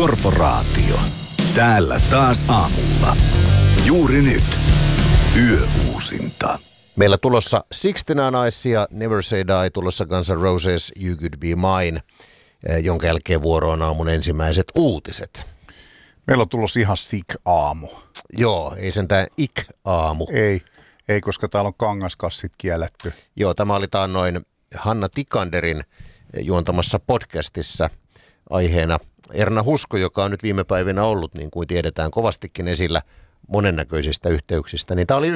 Korporaatio. Täällä taas aamulla. Juuri nyt. Yöuusinta. Meillä tulossa Sixteen Eyes ja Never Say Die, tulossa Guns N' Roses You Could Be Mine, jonka jälkeen vuoroon aamun ensimmäiset uutiset. Meillä on tulossa ihan sick-aamu. Joo, ei sentään ik-aamu. Ei, koska täällä on kangaskassit kielletty. Joo, tämä oli taannoin Hanna Tikanderin juontamassa podcastissa aiheena Erna Husko, joka on nyt viime päivinä ollut, niin kuin tiedetään, kovastikin esillä monennäköisistä yhteyksistä. Niin tämä oli